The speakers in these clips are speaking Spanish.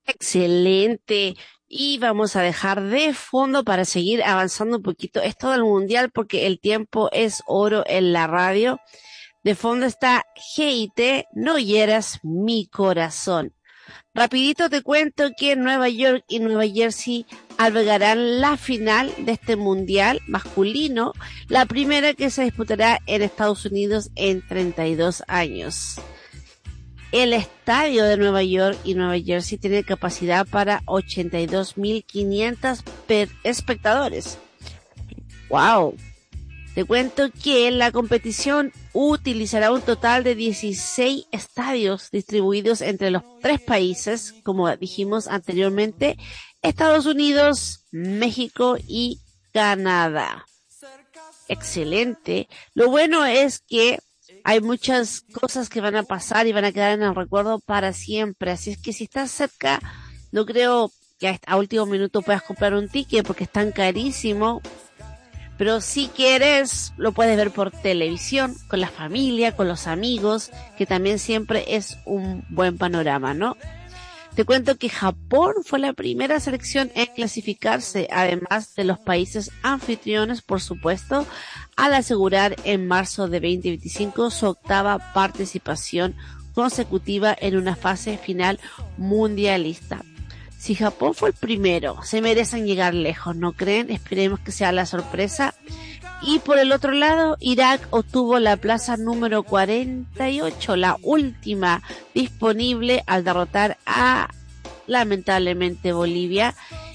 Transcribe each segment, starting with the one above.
Excelente. Y vamos a dejar de fondo para seguir avanzando un poquito. Es todo el mundial porque el tiempo es oro en la radio. De fondo está GIT, no hieras mi corazón. Rapidito te cuento que Nueva York y Nueva Jersey albergarán la final de este mundial masculino, la primera que se disputará en Estados Unidos en 32 años. El estadio de Nueva York y Nueva Jersey tiene capacidad para 82.500 espectadores. ¡Wow! Te cuento que la competición utilizará un total de 16 estadios distribuidos entre los tres países, como dijimos anteriormente, Estados Unidos, México y Canadá. Excelente. Lo bueno es que hay muchas cosas que van a pasar y van a quedar en el recuerdo para siempre. Así es que si estás cerca, no creo que a último minuto puedas comprar un ticket porque están carísimos. Pero si quieres, lo puedes ver por televisión, con la familia, con los amigos, que también siempre es un buen panorama, ¿no? Te cuento que Japón fue la primera selección en clasificarse, además de los países anfitriones, por supuesto, al asegurar en marzo de 2025 su octava participación consecutiva en una fase final mundialista. Si Japón fue el primero, se merecen llegar lejos, ¿no creen? Esperemos que sea la sorpresa. Y por el otro lado, Irak obtuvo la plaza número 48, la última disponible al derrotar a, lamentablemente, Bolivia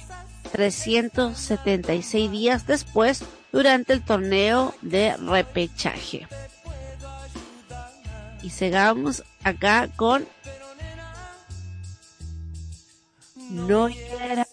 376 días después durante el torneo de repechaje. Y sigamos acá con No era